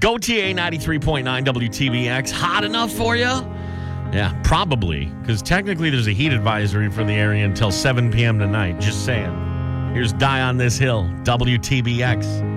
Go TA 93.9 WTBX. Hot enough for you? Yeah, probably. Because technically there's a heat advisory for the area until 7 p.m. tonight. Just saying. Here's Die on This Hill, WTBX.